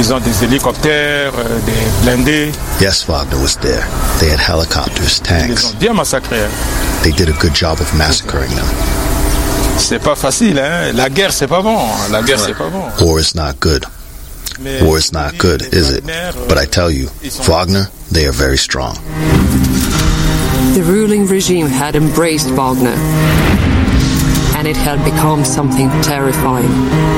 Ils ont des hélicoptères, des blindés. Yes, Wagner was there. They had helicopters, Ils les tanks. ont bien massacrés. They did a good job of massacring them. C'est pas facile, hein. La guerre, c'est pas bon. La guerre, c'est pas bon. War is not good. Mais War is not good, is it? But I tell you, Wagner, they are very strong. The ruling regime had embraced Wagner, and it had become something terrifying.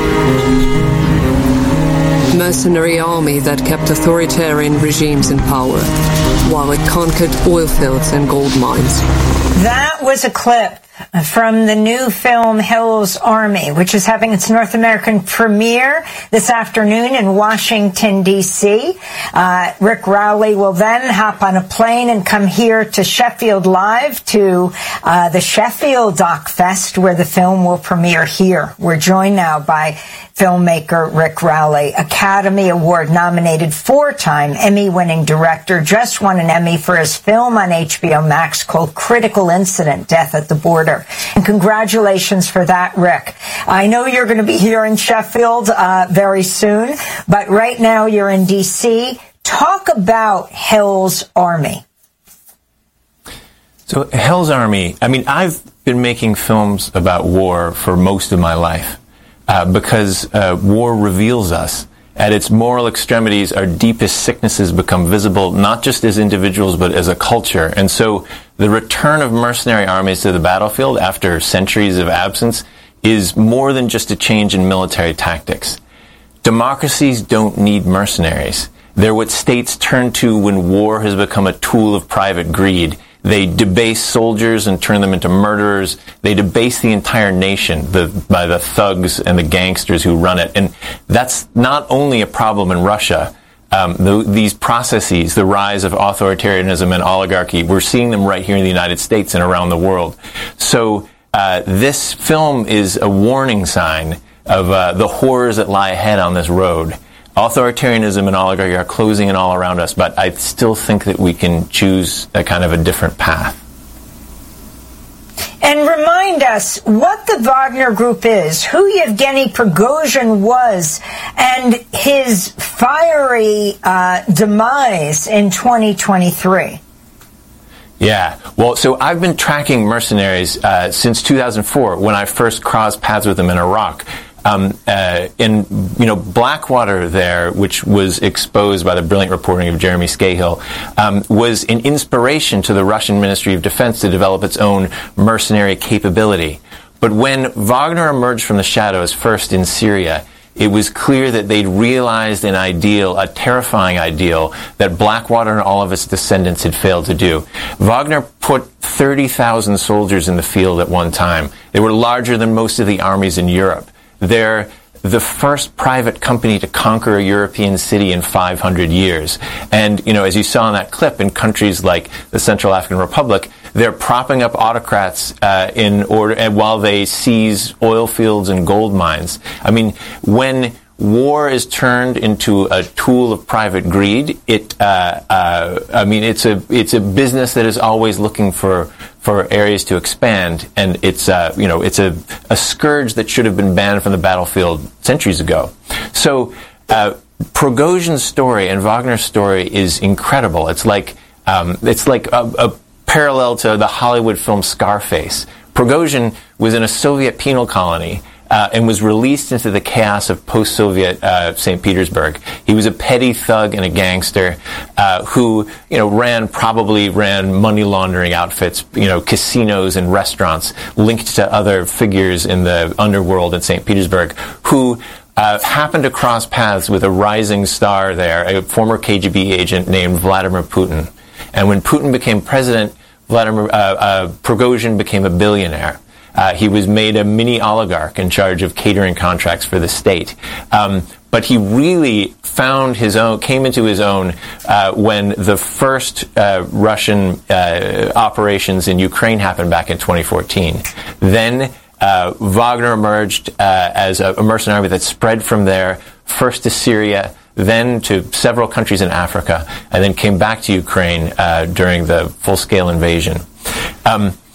Mercenary army that kept authoritarian regimes in power, while it conquered oil fields and gold mines. That was a clip from the new film Hell's Army, which is having its North American premiere this afternoon in Washington, D.C. Rick Rowley will then hop on a plane and come here to Sheffield Live to the Sheffield Doc Fest, where the film will premiere here. We're joined now by filmmaker Rick Rowley, Academy Award nominated 4-time Emmy-winning director, just won an Emmy for his film on HBO Max called Critical Incident: Death at the Border. And congratulations for that, Rick. I know you're going to be here in Sheffield very soon, but right now you're in D.C. Talk about Hell's Army. So Hell's Army, I mean, I've been making films about war for most of my life. Because war reveals us. At its moral extremities, our deepest sicknesses become visible, not just as individuals, but as a culture. And so the return of mercenary armies to the battlefield after centuries of absence is more than just a change in military tactics. Democracies don't need mercenaries. They're what states turn to when war has become a tool of private greed. They debase soldiers and turn them into murderers. They debase the entire nation by the thugs and the gangsters who run it. And that's not only a problem in Russia. These processes, the rise of authoritarianism and oligarchy, we're seeing them right here in the United States and around the world. So this film is a warning sign of the horrors that lie ahead on this road. Authoritarianism and oligarchy are closing in all around us, but I still think that we can choose a kind of a different path. And remind us what the Wagner Group is, who Yevgeny Prigozhin was, and his fiery demise in 2023. Yeah, well, so I've been tracking mercenaries since 2004 when I first crossed paths with them in Iraq. Blackwater there, which was exposed by the brilliant reporting of Jeremy Scahill, was an inspiration to the Russian Ministry of Defense to develop its own mercenary capability. But when Wagner emerged from the shadows, first in Syria, it was clear that they'd realized an ideal, a terrifying ideal, that Blackwater and all of its descendants had failed to do. Wagner put 30,000 soldiers in the field at one time. They were larger than most of the armies in Europe. They're the first private company to conquer a European city in 500 years. And, as you saw in that clip, in countries like the Central African Republic, they're propping up autocrats while they seize oil fields and gold mines. I mean, when war is turned into a tool of private greed, it's a business that is always looking for areas to expand, and it's a scourge that should have been banned from the battlefield centuries ago. So Prigozhin's story and Wagner's story is incredible. It's like a parallel to the Hollywood film Scarface. Prigozhin was in a Soviet penal colony and was released into the chaos of post-Soviet St. Petersburg. He was a petty thug and a gangster who, probably ran money laundering outfits, casinos and restaurants linked to other figures in the underworld in St. Petersburg, who happened to cross paths with a rising star there, a former KGB agent named Vladimir Putin. And when Putin became president, Prigozhin became a billionaire. He was made a mini oligarch in charge of catering contracts for the state. But he really came into his own when the first Russian operations in Ukraine happened back in 2014. Then Wagner emerged as a mercenary army that spread from there, first to Syria, then to several countries in Africa, and then came back to Ukraine during the full-scale invasion.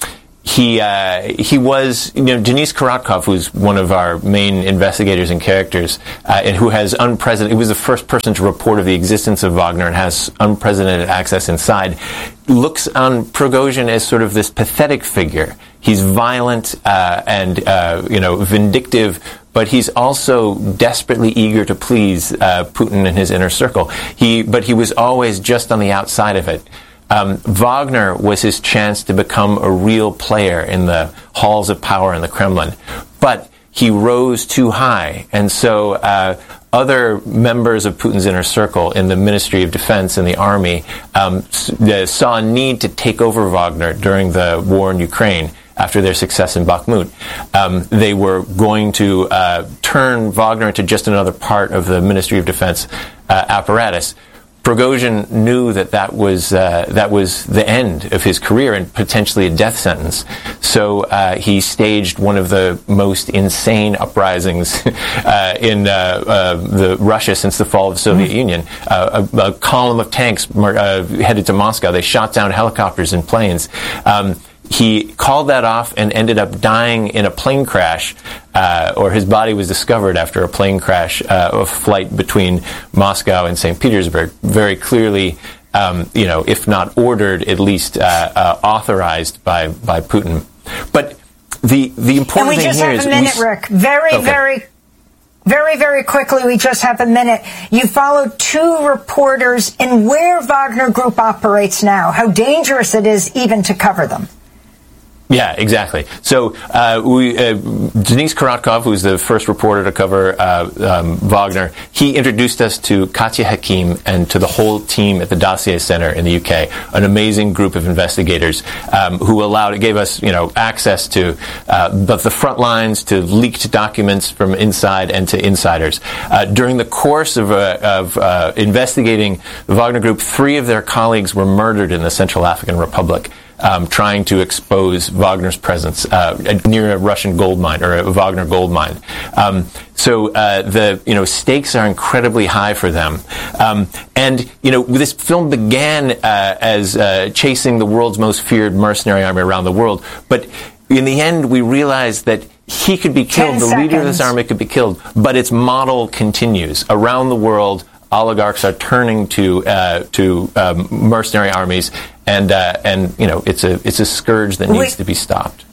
he was, Denise Korotkov, who's one of our main investigators and characters, and who has he was the first person to report of the existence of Wagner and has unprecedented access inside, looks on Prigozhin as sort of this pathetic figure. He's violent and vindictive, but he's also desperately eager to please Putin and his inner circle. But he was always just on the outside of it. Wagner was his chance to become a real player in the halls of power in the Kremlin. But he rose too high, and so other members of Putin's inner circle in the Ministry of Defense and the army saw a need to take over Wagner during the war in Ukraine after their success in Bakhmut. They were going to turn Wagner into just another part of the Ministry of Defense apparatus. Prigozhin knew that was the end of his career and potentially a death sentence. So he staged one of the most insane uprisings in the Russia since the fall of the Soviet Union. A column of tanks headed to Moscow. They shot down helicopters and planes. He called that off and ended up dying in a plane crash, or his body was discovered after a plane crash, a flight between Moscow and St. Petersburg. Very clearly, if not ordered, at least authorized by Putin. But the important thing here is... And we just have a minute, Rick. Very quickly, we just have a minute. You followed two reporters in where Wagner Group operates now, how dangerous it is even to cover them. Yeah, exactly. So Denise Korotkov, who's the first reporter to cover Wagner, he introduced us to Katya Hakim and to the whole team at the Dossier Center in the UK, an amazing group of investigators who gave us access to the front lines, to leaked documents from inside and to insiders. During the course of investigating the Wagner Group, 3 of their colleagues were murdered in the Central African Republic. Trying to expose Wagner's presence near a Russian gold mine or a Wagner gold mine. So the stakes are incredibly high for them. And this film began as chasing the world's most feared mercenary army around the world, but in the end we realized that he could be killed. The leader of this army could be killed, but its model continues around the world. Oligarchs are turning to mercenary armies, and it's a scourge that needs to be stopped.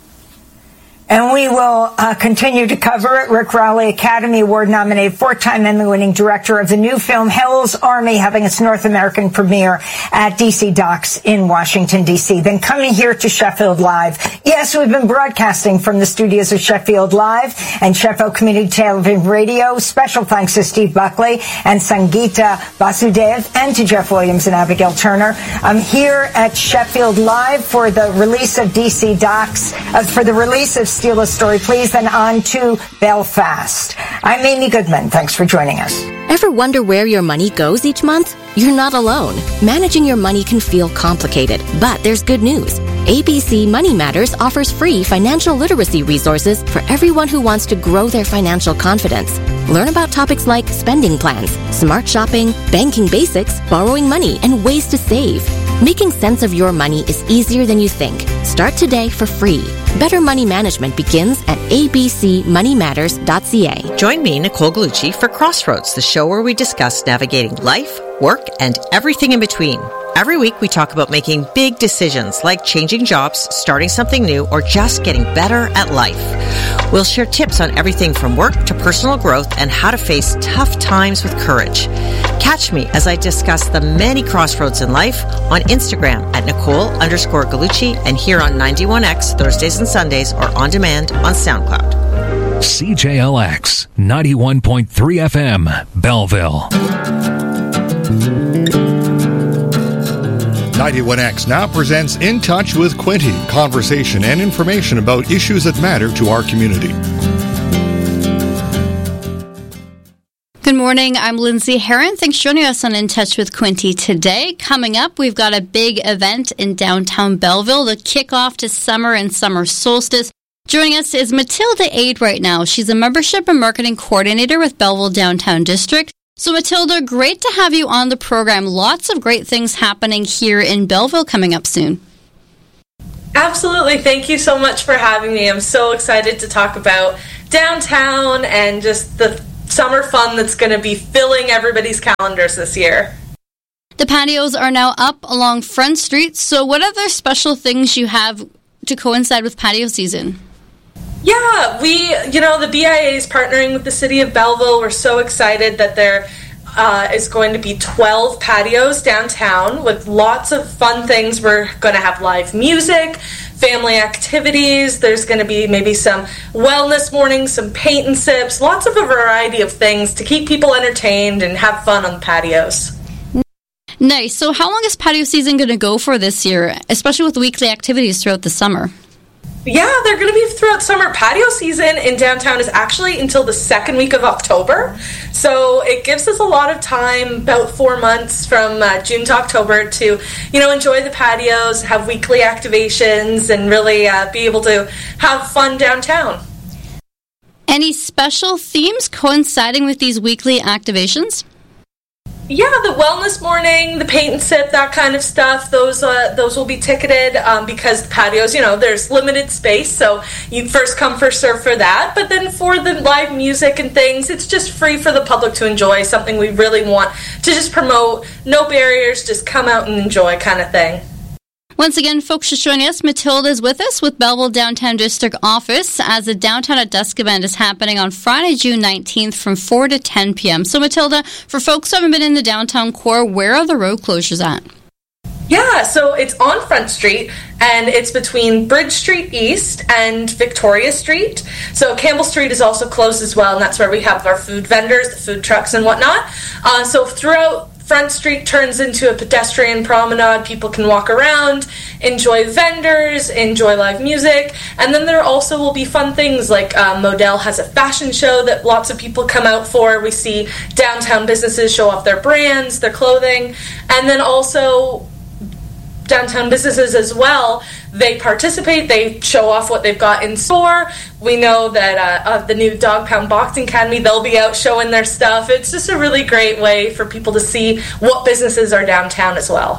And we will continue to cover it. Rick Rowley, Academy Award nominated, 4-time Emmy-winning director of the new film Hell's Army, having its North American premiere at DC Docks in Washington, D.C. Then coming here to Sheffield Live. Yes, we've been broadcasting from the studios of Sheffield Live and Sheffield Community Television Radio. Special thanks to Steve Buckley and Sangeeta Vasudev and to Jeff Williams and Abigail Turner. I'm here at Sheffield Live for the release of DC Docks, for the release of Steal a Story, Please, then on to Belfast. I'm Amy Goodman. Thanks for joining us. Ever wonder where your money goes each month? You're not alone. Managing your money can feel complicated, but there's good news. ABC Money Matters offers free financial literacy resources for everyone who wants to grow their financial confidence. Learn about topics like spending plans, smart shopping, banking basics, borrowing money, and ways to save. Making sense of your money is easier than you think. Start today for free. Better money management begins at abcmoneymatters.ca. Join me, Nicole Gallucci, for Crossroads, the show where we discuss navigating life, work, and everything in between. Every week, we talk about making big decisions like changing jobs, starting something new, or just getting better at life. We'll share tips on everything from work to personal growth and how to face tough times with courage. Catch me as I discuss the many crossroads in life on Instagram at Nicole_Gallucci and here on 91X Thursdays and Sundays or on demand on SoundCloud. CJLX 91.3 FM, Belleville. 91X now presents In Touch with Quinty, conversation and information about issues that matter to our community. Good morning, I'm Lindsay Heron. Thanks for joining us on In Touch with Quinty today. Coming up, we've got a big event in downtown Belleville, the kickoff to summer and summer solstice. Joining us is Matilda Aid right now. She's a membership and marketing coordinator with Belleville Downtown District. So Matilda, great to have you on the program. Lots of great things happening here in Belleville coming up soon. Absolutely. Thank you so much for having me. I'm so excited to talk about downtown and just the summer fun that's going to be filling everybody's calendars this year. The patios are now up along Front Street, so what other special things you have to coincide with patio season? Yeah, the BIA is partnering with the City of Belleville. We're so excited that there is going to be 12 patios downtown with lots of fun things. We're going to have live music, family activities. There's going to be maybe some wellness mornings, some paint and sips, lots of a variety of things to keep people entertained and have fun on the patios. Nice. So how long is patio season going to go for this year, especially with weekly activities throughout the summer? Yeah, they're going to be throughout summer. Patio season in downtown is actually until the second week of October. So it gives us a lot of time, about 4 months from June to October to, enjoy the patios, have weekly activations, and really be able to have fun downtown. Any special themes coinciding with these weekly activations? Yeah, the wellness morning, the paint and sip, that kind of stuff, those will be ticketed because the patios, there's limited space, so you first come, first serve for that. But then for the live music and things, it's just free for the public to enjoy, something we really want to just promote. No barriers, just come out and enjoy kind of thing. Once again, folks, just joining us, Matilda is with us with Belleville Downtown District Office as the Downtown at Dusk event is happening on Friday, June 19th from 4 to 10 p.m. So, Matilda, for folks who haven't been in the downtown core, where are the road closures at? Yeah, so it's on Front Street, and it's between Bridge Street East and Victoria Street. So Campbell Street is also closed as well, and that's where we have our food vendors, the food trucks and whatnot. So throughout Front Street turns into a pedestrian promenade. People can walk around, enjoy vendors, enjoy live music, and then there also will be fun things like Modell has a fashion show that lots of people come out for. We see downtown businesses show off their brands, their clothing, and then also downtown businesses as well. They participate, they show off what they've got in store. We know that the new Dog Pound Boxing Academy, they'll be out showing their stuff. It's just a really great way for people to see what businesses are downtown as well.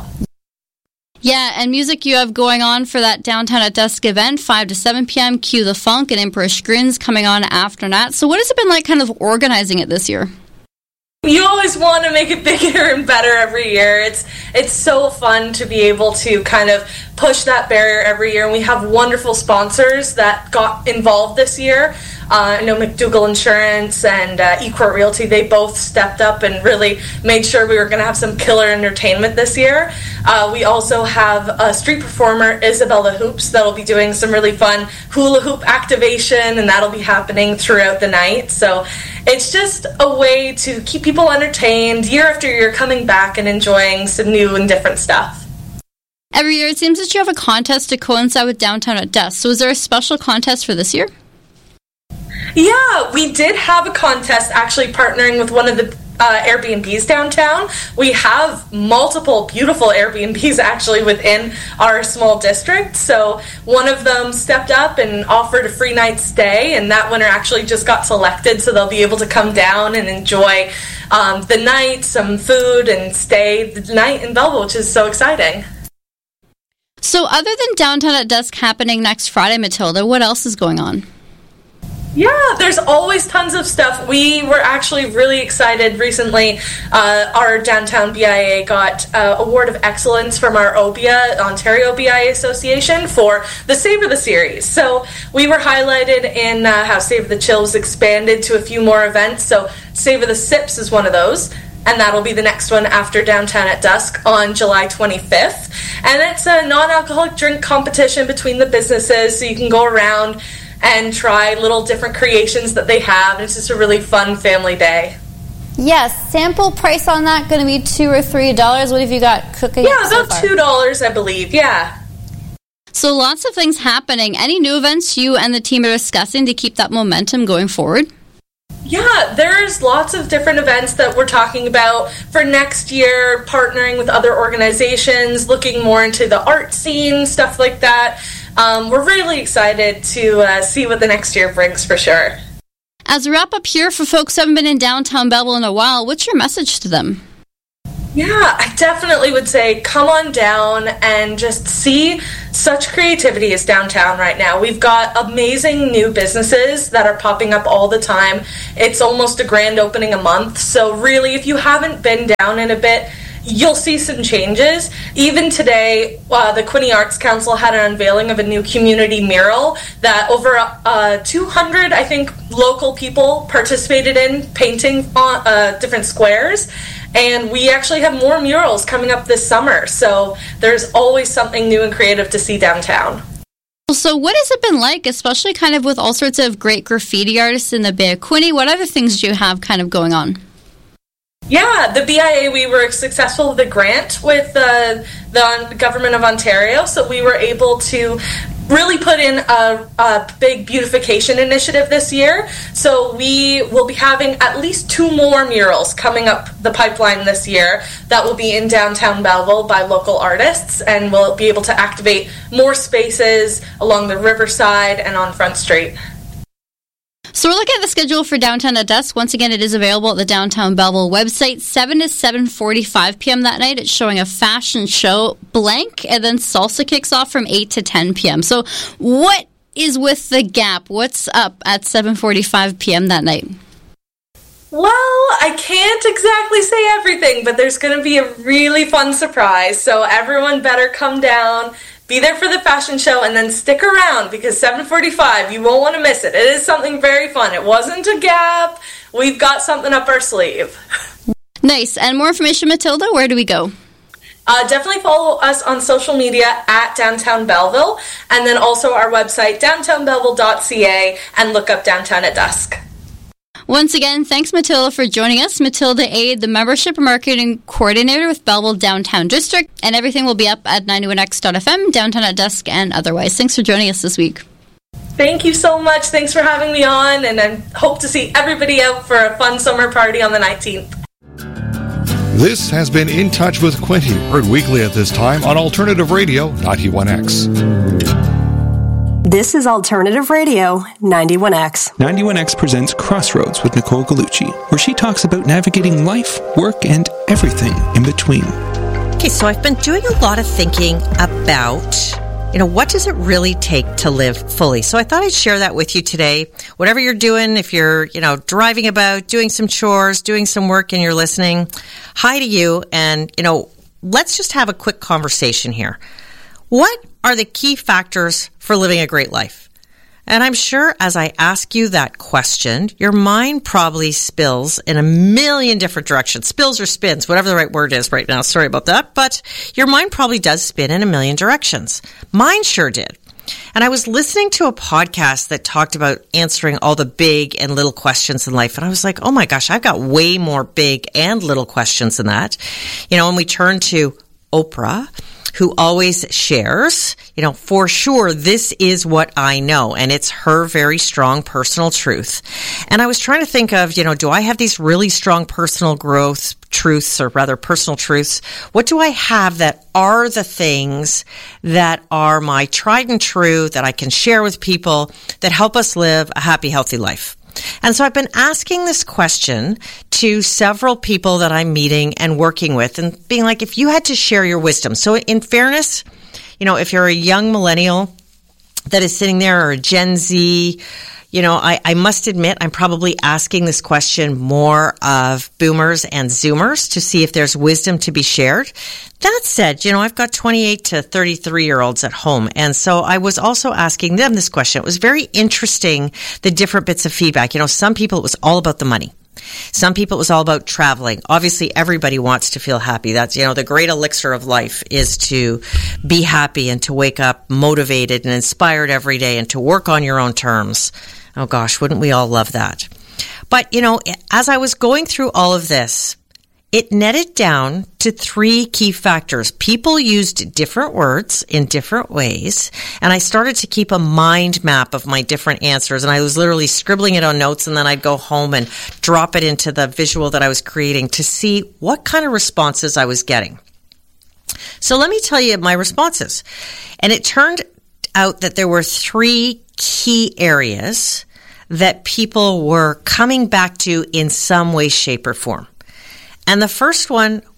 Yeah, and music you have going on for that Downtown at Dusk event, 5 to 7 p.m., Cue the Funk and Empress Grins coming on after that. So what has it been like kind of organizing it this year? You always want to make it bigger and better every year. It's so fun to be able to kind of push that barrier every year. And we have wonderful sponsors that got involved this year. I know McDougall Insurance and eCourt Realty, they both stepped up and really made sure we were going to have some killer entertainment this year. We also have a street performer, Isabella Hoops, that'll be doing some really fun hula hoop activation, and that'll be happening throughout the night. So it's just a way to keep people entertained year after year, coming back and enjoying some new and different stuff. Every year it seems that you have a contest to coincide with Downtown at Dusk. So is there a special contest for this year? Yeah, we did have a contest actually partnering with one of the Airbnbs downtown. We have multiple beautiful Airbnbs actually within our small district. So one of them stepped up and offered a free night stay, and that winner actually just got selected, so they'll be able to come down and enjoy the night, some food, and stay the night in Belleville, which is so exciting. So other than Downtown at Dusk happening next Friday, Matilda, what else is going on? Yeah, there's always tons of stuff. We were actually really excited recently. Our downtown BIA got Award of Excellence from our OBIA, Ontario BIA Association, for the Savor the Series. So we were highlighted in how Savor the Chill was expanded to a few more events. So Savor the Sips is one of those. And that'll be the next one after Downtown at Dusk on July 25th. And it's a non-alcoholic drink competition between the businesses, so you can go around and try little different creations that they have. It's just a really fun family day. Yes, sample price on that going to be $2 or $3. What have you got cooking? Yeah, about $2, I believe. Yeah. So lots of things happening. Any new events you and the team are discussing to keep that momentum going forward? Yeah, there's lots of different events that we're talking about for next year, partnering with other organizations, looking more into the art scene, stuff like that. We're really excited to see what the next year brings for sure. As we wrap up here, for folks who haven't been in downtown Belleville in a while, what's your message to them? Yeah, I definitely would say come on down and just see such creativity is downtown right now. We've got amazing new businesses that are popping up all the time. It's almost a grand opening a month. So really, if you haven't been down in a bit, you'll see some changes. Even today, the Quinte Arts Council had an unveiling of a new community mural that over 200, I think, local people participated in painting different squares. And we actually have more murals coming up this summer. So there's always something new and creative to see downtown. So what has it been like, especially kind of with all sorts of great graffiti artists in the Bay of Quinte? What other things do you have kind of going on? Yeah, the BIA, we were successful with a grant with the Government of Ontario. So we were able to really put in a big beautification initiative this year. So we will be having at least 2 more murals coming up the pipeline this year that will be in downtown Belleville by local artists, and we'll be able to activate more spaces along the riverside and on Front Street. So we're looking at the schedule for Downtown at Dusk. Once again, it is available at the Downtown Belleville website, 7 to 7:45 p.m. that night. It's showing a fashion show, Blank, and then salsa kicks off from 8 to 10 p.m. So what is with the Gap? What's up at 7:45 p.m. that night? Well, I can't exactly say everything, but there's going to be a really fun surprise. So everyone better come down. Be there for the fashion show, and then stick around, because 7:45, you won't want to miss it. It is something very fun. It wasn't a Gap. We've got something up our sleeve. Nice. And more information, Matilda, where do we go? Definitely follow us on social media at Downtown Belleville, and then also our website, downtownbelleville.ca, and look up Downtown at Dusk. Once again, thanks, Matilda, for joining us. Matilda Aid, the Membership Marketing Coordinator with Belleville Downtown District. And everything will be up at 91x.fm, Downtown at Dusk, and otherwise. Thanks for joining us this week. Thank you so much. Thanks for having me on, and I hope to see everybody out for a fun summer party on the 19th. This has been In Touch with Quinte, heard weekly at this time on Alternative Radio 91X. This is Alternative Radio 91X. 91X presents Crossroads with Nicole Gallucci, where she talks about navigating life, work, and everything in between. Okay, so I've been doing a lot of thinking about, what does it really take to live fully? So I thought I'd share that with you today. Whatever you're doing, if you're, driving about, doing some chores, doing some work, and you're listening, hi to you. And, let's just have a quick conversation here. What are the key factors for living a great life? And I'm sure as I ask you that question, your mind probably spills in a million different directions. Spills or spins, whatever the right word is right now. Sorry about that. But your mind probably does spin in a million directions. Mine sure did. And I was listening to a podcast that talked about answering all the big and little questions in life. And I was like, oh my gosh, I've got way more big and little questions than that. And we turn to Oprah, who always shares, for sure, this is what I know. And it's her very strong personal truth. And I was trying to think of, do I have these really strong personal growth truths, or rather personal truths? What do I have that are the things that are my tried and true that I can share with people that help us live a happy, healthy life? And so I've been asking this question to several people that I'm meeting and working with, and being like, if you had to share your wisdom. So in fairness, if you're a young millennial that is sitting there, or a Gen Z, I must admit I'm probably asking this question more of boomers and zoomers to see if there's wisdom to be shared. That said, I've got 28 to 33-year-olds at home. And so I was also asking them this question. It was very interesting, the different bits of feedback. Some people, it was all about the money. Some people, it was all about traveling. Obviously, everybody wants to feel happy. That's, the great elixir of life is to be happy and to wake up motivated and inspired every day and to work on your own terms. Oh gosh, wouldn't we all love that? But, as I was going through all of this, it netted down to 3 key factors. People used different words in different ways, and I started to keep a mind map of my different answers, and I was literally scribbling it on notes, and then I'd go home and drop it into the visual that I was creating to see what kind of responses I was getting. So let me tell you my responses. And it turned out that there were 3 key areas that people were coming back to in some way, shape, or form. And the first one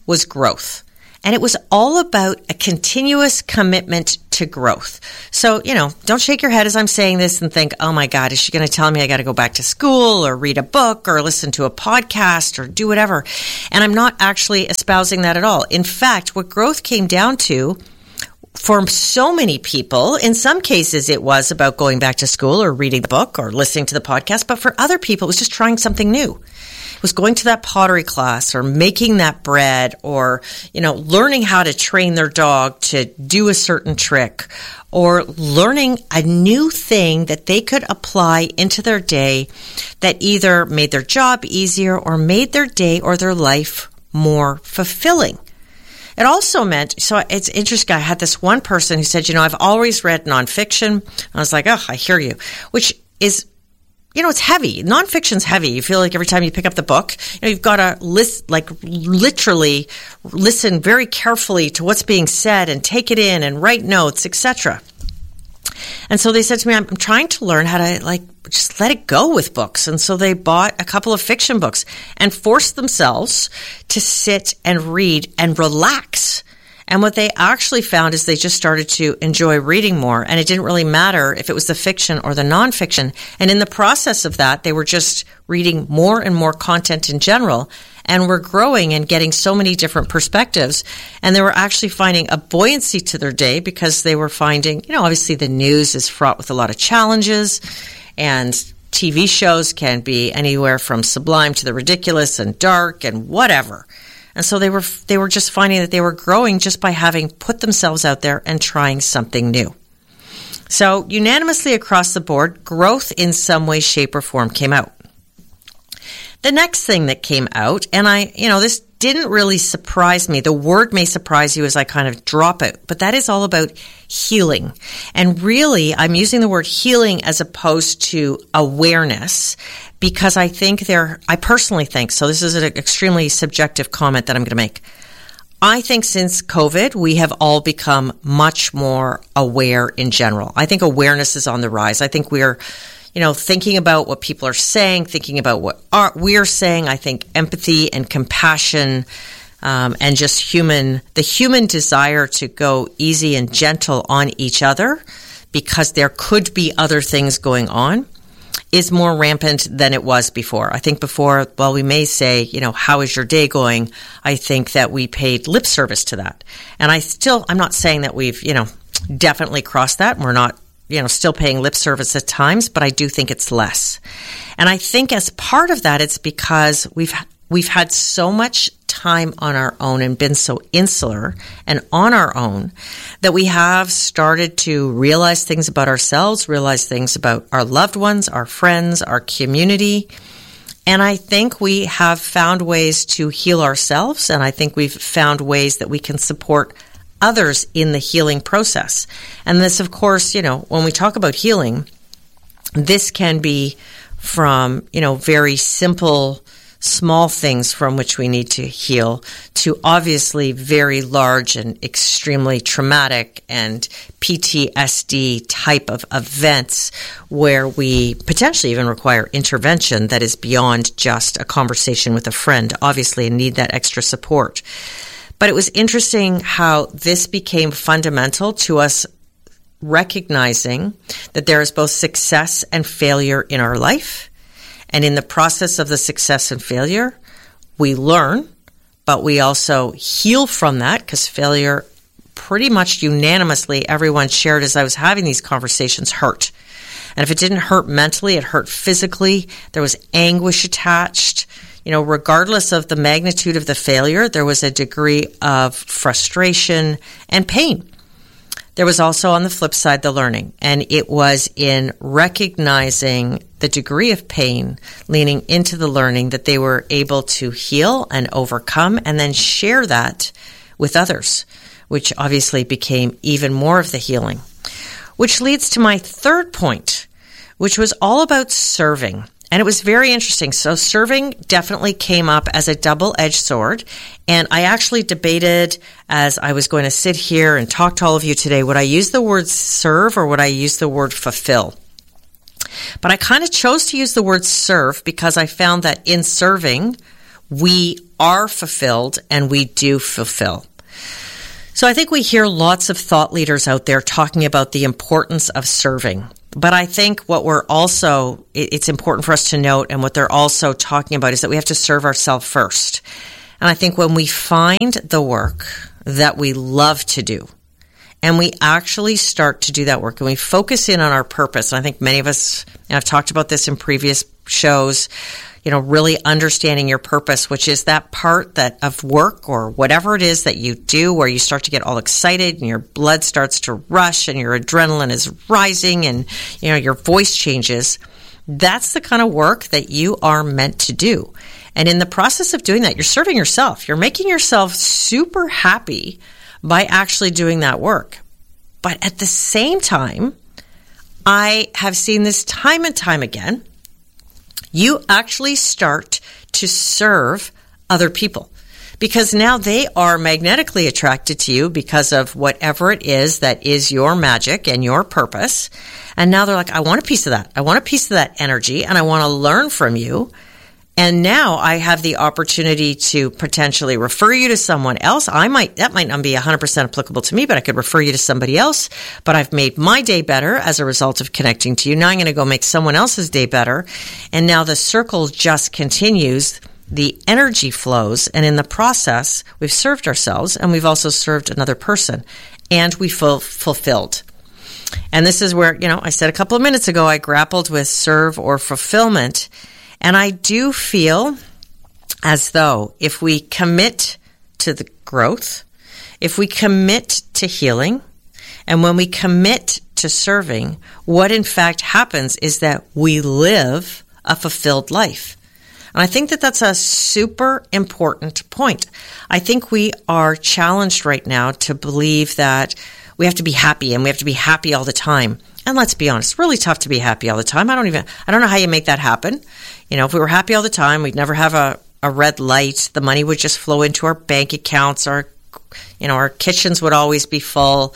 was growth. And it was all about a continuous commitment to growth. So, don't shake your head as I'm saying this and think, oh my God, is she going to tell me I got to go back to school or read a book or listen to a podcast or do whatever? And I'm not actually espousing that at all. In fact, what growth came down to for so many people, in some cases it was about going back to school or reading the book or listening to the podcast. But for other people, it was just trying something new. Was going to that pottery class or making that bread or, learning how to train their dog to do a certain trick or learning a new thing that they could apply into their day that either made their job easier or made their day or their life more fulfilling. It also meant, so it's interesting, I had this one person who said, I've always read nonfiction. I was like, oh, I hear you, which is, it's heavy. Nonfiction's heavy. You feel like every time you pick up the book, you've got to literally listen very carefully to what's being said and take it in and write notes, etc. And so they said to me, I'm trying to learn how to just let it go with books. And so they bought a couple of fiction books and forced themselves to sit and read and relax. And what they actually found is they just started to enjoy reading more. And it didn't really matter if it was the fiction or the nonfiction. And in the process of that, they were just reading more and more content in general and were growing and getting so many different perspectives. And they were actually finding a buoyancy to their day because they were finding, obviously the news is fraught with a lot of challenges and TV shows can be anywhere from sublime to the ridiculous and dark and whatever. And so they were just finding that they were growing just by having put themselves out there and trying something new. So unanimously across the board, growth in some way, shape, or form came out. The next thing that came out, and this didn't really surprise me. The word may surprise you as I kind of drop it, but that is all about healing. And really, I'm using the word healing as opposed to awareness because I personally think, so this is an extremely subjective comment that I'm going to make. I think since COVID, we have all become much more aware in general. I think awareness is on the rise. I think we're thinking about what people are saying, thinking about what we're saying. I think empathy and compassion and just the human desire to go easy and gentle on each other because there could be other things going on is more rampant than it was before. I think before, while we may say, how is your day going? I think that we paid lip service to that. And I'm not saying that we've, definitely crossed that. We're not, still paying lip service at times, but I do think it's less. And I think as part of that, it's because we've had so much time on our own and been so insular and on our own that we have started to realize things about ourselves, realize things about our loved ones, our friends, our community. And I think we have found ways to heal ourselves. And I think we've found ways that we can support others in the healing process. And this, of course, when we talk about healing, this can be from, very simple, small things from which we need to heal to obviously very large and extremely traumatic and PTSD type of events where we potentially even require intervention that is beyond just a conversation with a friend, obviously, and need that extra support. But it was interesting how this became fundamental to us recognizing that there is both success and failure in our life. And in the process of the success and failure, we learn, but we also heal from that because failure pretty much unanimously, everyone shared as I was having these conversations, hurt. And if it didn't hurt mentally, it hurt physically. There was anguish attached. Regardless of the magnitude of the failure, there was a degree of frustration and pain. There was also on the flip side, the learning. And it was in recognizing the degree of pain, leaning into the learning that they were able to heal and overcome and then share that with others, which obviously became even more of the healing. Which leads to my third point, which was all about serving. And it was very interesting. So serving definitely came up as a double-edged sword. And I actually debated as I was going to sit here and talk to all of you today, would I use the word serve or would I use the word fulfill? But I kind of chose to use the word serve because I found that in serving, we are fulfilled and we do fulfill. So I think we hear lots of thought leaders out there talking about the importance of serving. But I think what we're also, it's important for us to note, and what they're also talking about is that we have to serve ourselves first. And I think when we find the work that we love to do, and we actually start to do that work, and we focus in on our purpose, and I think many of us, and I've talked about this in previous shows, really understanding your purpose, which is that part that of work or whatever it is that you do where you start to get all excited and your blood starts to rush and your adrenaline is rising and, your voice changes. That's the kind of work that you are meant to do. And in the process of doing that, you're serving yourself. You're making yourself super happy by actually doing that work. But at the same time, I have seen this time and time again, you actually start to serve other people because now they are magnetically attracted to you because of whatever it is that is your magic and your purpose. And now they're like, I want a piece of that. I want a piece of that energy and I want to learn from you. And now I have the opportunity to potentially refer you to someone else. That might not be 100% applicable to me, but I could refer you to somebody else. But I've made my day better as a result of connecting to you. Now I'm going to go make someone else's day better. And now the circle just continues. The energy flows. And in the process, we've served ourselves and we've also served another person. And we feel fulfilled. And this is where, I said a couple of minutes ago, I grappled with serve or fulfillment. And I do feel as though if we commit to the growth, if we commit to healing, and when we commit to serving, what in fact happens is that we live a fulfilled life. And I think that that's a super important point. I think we are challenged right now to believe that we have to be happy and we have to be happy all the time. And let's be honest, it's really tough to be happy all the time. I don't know how you make that happen. If we were happy all the time, we'd never have a red light. The money would just flow into our bank accounts. Our kitchens would always be full.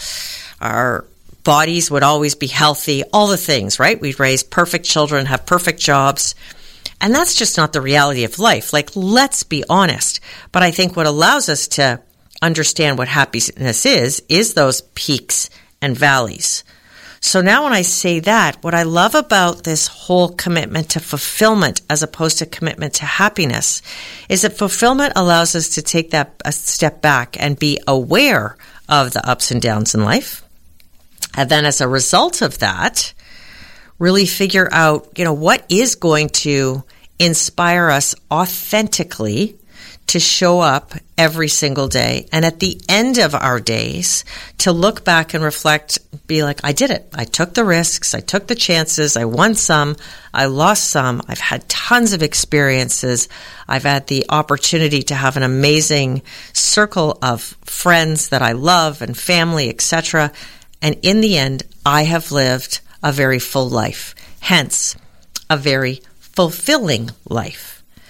Our bodies would always be healthy. All the things, right? We'd raise perfect children, have perfect jobs. And that's just not the reality of life. Let's be honest. But I think what allows us to understand what happiness is those peaks and valleys. So now when I say that, what I love about this whole commitment to fulfillment as opposed to commitment to happiness is that fulfillment allows us to take that a step back and be aware of the ups and downs in life. And then as a result of that, really figure out, what is going to inspire us authentically to show up every single day. And at the end of our days, to look back and reflect, be like, I did it. I took the risks. I took the chances. I won some. I lost some. I've had tons of experiences. I've had the opportunity to have an amazing circle of friends that I love and family, etc. And in the end, I have lived a very full life. Hence, a very fulfilling life.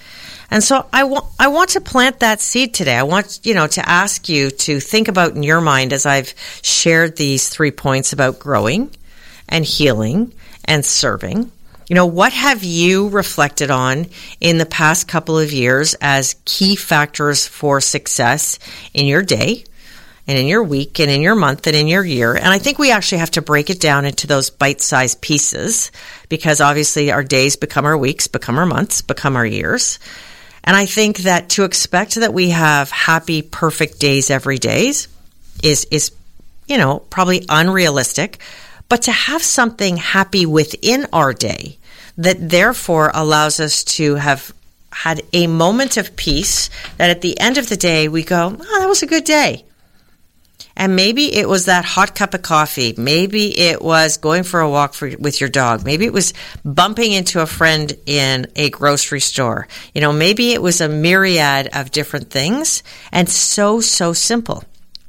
And so I want to plant that seed today. I want, to ask you to think about in your mind as I've shared these 3 points about growing and healing and serving. What have you reflected on in the past couple of years as key factors for success in your day and in your week and in your month and in your year? And I think we actually have to break it down into those bite-sized pieces because obviously our days become our weeks, become our months, become our years. And I think that to expect that we have happy, perfect days every day is probably unrealistic. But to have something happy within our day that therefore allows us to have had a moment of peace that at the end of the day we go, oh, that was a good day. And maybe it was that hot cup of coffee. Maybe it was going for a walk with your dog. Maybe it was bumping into a friend in a grocery store. Maybe it was a myriad of different things and so simple.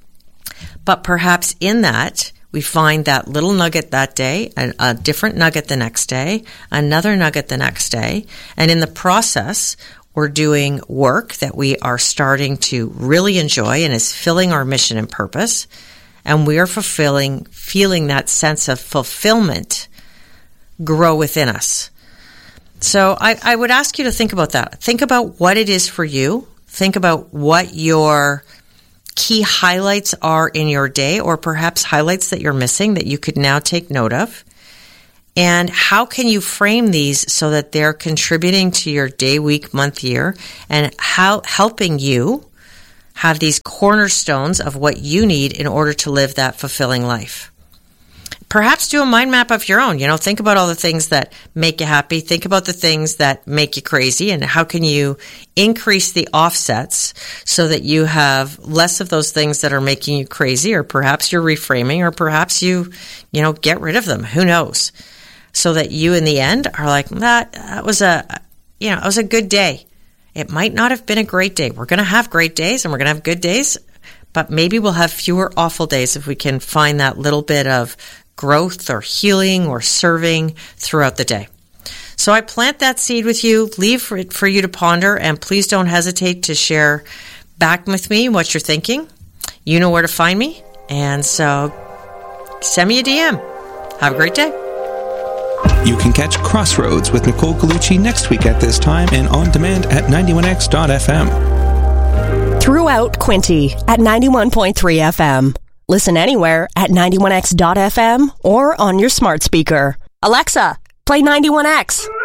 But perhaps in that, we find that little nugget that day, a different nugget the next day, another nugget the next day. And in the process, we're doing work that we are starting to really enjoy and is filling our mission and purpose. And we are feeling that sense of fulfillment grow within us. So I would ask you to think about that. Think about what it is for you. Think about what your key highlights are in your day, or perhaps highlights that you're missing that you could now take note of. And how can you frame these so that they're contributing to your day, week, month, year, and how helping you have these cornerstones of what you need in order to live that fulfilling life. Perhaps do a mind map of your own. Think about all the things that make you happy. Think about the things that make you crazy, and how can you increase the offsets so that you have less of those things that are making you crazy, or perhaps you're reframing, or perhaps you get rid of them. Who knows? So that you in the end are like, that was it was a good day. It might not have been a great day. We're going to have great days and we're going to have good days, but maybe we'll have fewer awful days if we can find that little bit of growth or healing or serving throughout the day. So I plant that seed with you, leave it for you to ponder, and please don't hesitate to share back with me what you're thinking. You know where to find me, and so send me a DM. Have a great day. You can catch Crossroads with Nicole Gallucci next week at this time and on demand at 91x.fm. Throughout Quinte at 91.3 FM. Listen anywhere at 91x.fm or on your smart speaker. Alexa, play 91X.